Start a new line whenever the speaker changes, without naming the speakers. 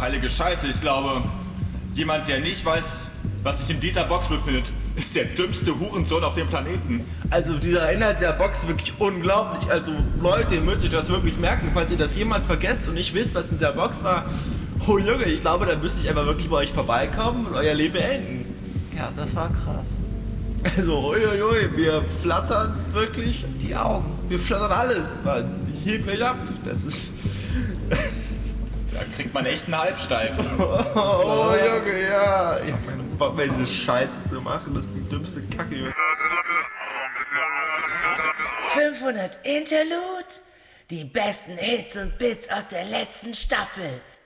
Heilige Scheiße, ich glaube, jemand, der nicht weiß, was sich in dieser Box befindet, ist der dümmste Hurensohn auf dem Planeten.
Also dieser Inhalt der Box ist wirklich unglaublich. Also Leute, ihr müsst euch das wirklich merken, falls ihr das jemals vergesst und nicht wisst, was in der Box war. Oh Junge, ich glaube, da müsste ich einfach wirklich bei euch vorbeikommen und euer Leben beenden.
Ja, das war krass.
Also, uiuiui, wir flattern wirklich.
Die Augen.
Wir flattern alles. Mann. Ich heb gleich ab. Das ist...
Da kriegt man echt einen Halbsteifen.
Oh Junge, ja. Ich hab keinen Bock mehr, diese Scheiße zu machen. Das ist die dümmste Kacke.
500 Interlude? Die besten Hits und Bits aus der letzten Staffel.